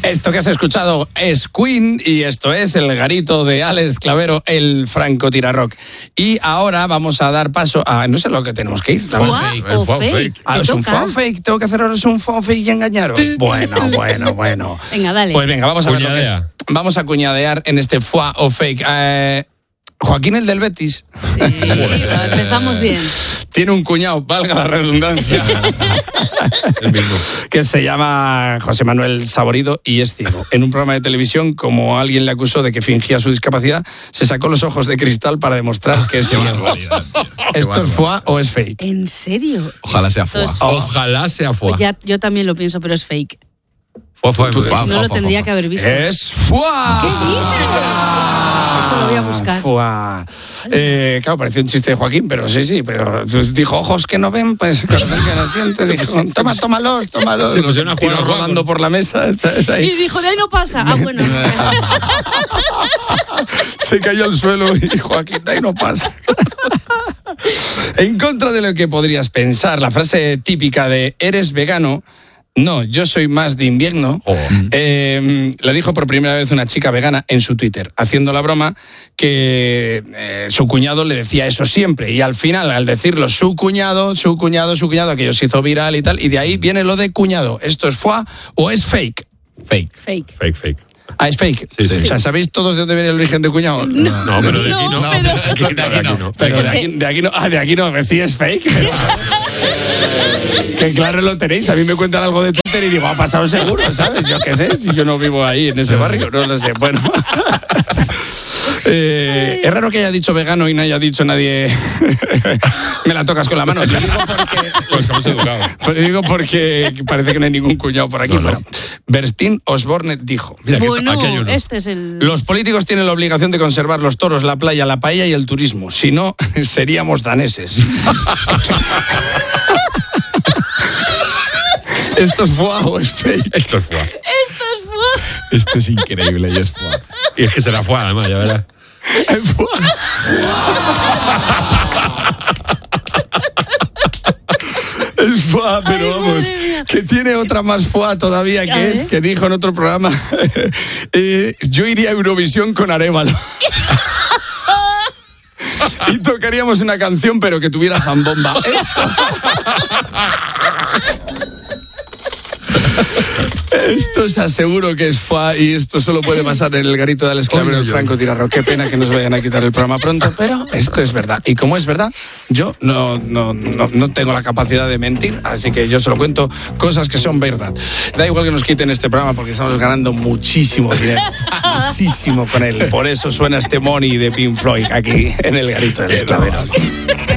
Esto que has escuchado es Queen y esto es el garito de Alex Clavero, el francotirarrock. Y ahora vamos a dar paso a... No sé lo que tenemos que ir. ¿El fake? ¿Es un fake? ¿Tengo que hacer ahora un fake y engañaros? Bueno. Venga, dale. Pues venga, vamos a ver lo que es. Vamos a cuñadear en este foie o fake. Joaquín, el del Betis. Sí, empezamos bien. Tiene un cuñado, valga la redundancia, El mismo. que se llama José Manuel Saborido y es ciego. En un programa de televisión, como alguien le acusó de que fingía su discapacidad, se sacó los ojos de cristal para demostrar que es ciego. ¿Esto es foie o es fake? ¿En serio? Ojalá sea foie. Ojalá sea foie. Pues ya, yo también lo pienso, pero es fake. Foie. Si no lo tendría que haber visto. ¡Es foie! ¿Qué dices? Eso lo voy a buscar. Foie. Claro, pareció un chiste de Joaquín, pero sí, pero dijo ojos que no ven, pues corazón que no siente. Dijo, tómalos. Se nos dio una Tiró jugada rodando por la mesa. ¿sabes? Ahí. Y dijo, de ahí no pasa. Ah, bueno. Se cayó al suelo y Joaquín, de ahí no pasa. En contra de lo que podrías pensar, la frase típica de ¿eres vegano? No, yo soy más de invierno. Lo dijo por primera vez una chica vegana en su Twitter, haciendo la broma que su cuñado le decía eso siempre. Y al final, al decirlo su cuñado, aquello se hizo viral y tal. Y de ahí viene lo de cuñado. ¿Esto es foie o es fake? Fake. Fake. Ah, es fake. Sí. O sea, ¿sabéis todos de dónde viene el origen de cuñado? No, pero de aquí no. No, De aquí no. Pero de aquí no. Ah, de aquí no, que sí es fake. Que claro lo tenéis. A mí me cuentan algo de Twitter y digo, ha pasado seguro, ¿sabes? Yo qué sé, si yo no vivo ahí en ese barrio, no lo sé. Bueno. Es raro que haya dicho vegano y no haya dicho nadie me la tocas con la mano. Te digo porque, Pues estamos educados. digo porque parece que no hay ningún cuñado por aquí. No. Bueno, Bertín Osborne dijo: Mira, Bueno, aquí hay uno. este es el... los políticos tienen la obligación de conservar los toros, la playa, la paella y el turismo. Si no, seríamos daneses. ¿Esto es foie o es fake? Esto es foie. Esto es increíble y es foie. Y es que será foie, además, ya verás. Es foie. Es foie, pero Ay, vamos, madre mía. que tiene otra más foie todavía, A que ver. es que dijo en otro programa, yo iría a Eurovisión con Arévalo. Y tocaríamos una canción, pero que tuviera zambomba. Esto os aseguro que es foie y esto solo puede pasar en el garito de Alex Clavero, el francotirarrock. Qué pena que nos vayan a quitar el programa pronto, pero esto es verdad. Y como es verdad, yo no tengo la capacidad de mentir, así que yo solo cuento cosas que son verdad. Da igual que nos quiten este programa porque estamos ganando muchísimo dinero, muchísimo con él. Por eso suena este Money de Pink Floyd aquí en el garito de Alex Clavero.